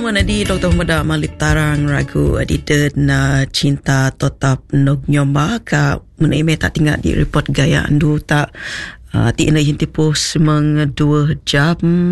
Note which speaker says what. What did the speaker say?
Speaker 1: Menadi Dr. Muda Malip Tarang ragu adidan cinta tetap nog nyomba ka menaime tak tinggal di report gaya andu tak ti ina hinti pos meng 2 jam